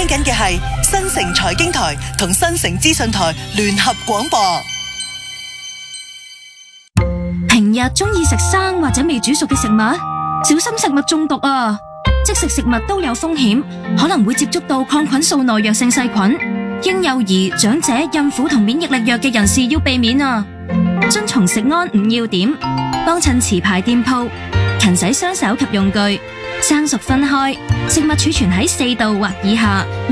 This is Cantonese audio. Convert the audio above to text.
聽緊嘅係新城財經台同新城資訊台聯合廣播。 平日中意食生或者未煮熟嘅食物，小心食物中毒啊！即食食物都有風險，可能會接觸到抗菌素耐藥性細菌。嬰幼兒、長者、孕婦同免疫力弱嘅人士要避免啊！遵從食安5要點，幫襯持牌店鋪，勤洗雙手及用具，生熟分開，食物儲存喺4度或以下。